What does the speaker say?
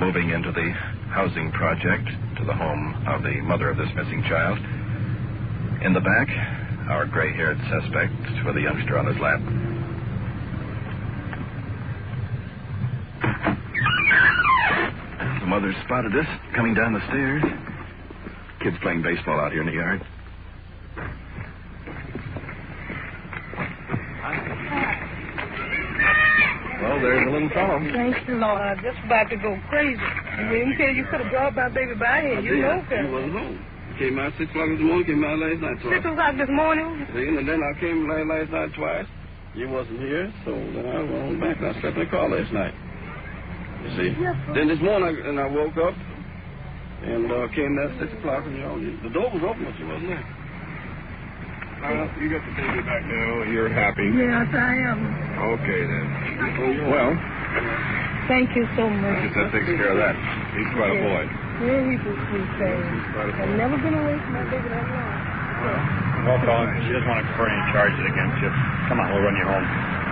moving into the housing project to the home of the mother of this missing child. In the back, our gray-haired suspect with a youngster on his lap. The mother spotted us coming down the stairs. Kids playing baseball out here in the yard. Well, there's a little fellow. Thank you, Lord. I'm just about to go crazy. You said you could have brought my baby by here. You know that. You wasn't home. Came out 6 o'clock this morning, came out last night twice. 6 o'clock this morning? See, and then I came last night twice. You wasn't here, so then I went on back and I slept in the car last night. You see? Yes, then this morning, I woke up and came there at 6 o'clock, and the door was open, but you wasn't there. You got the baby back now. You're happy. Yes, I am. Okay, then. Well, thank you so much. I guess that takes care of that. He's quite a boy. Yeah, he's a sweet thing. I've never been away from my baby that long. Well, Colin, she doesn't want to prefer any charges against you. Come on, we'll run you home.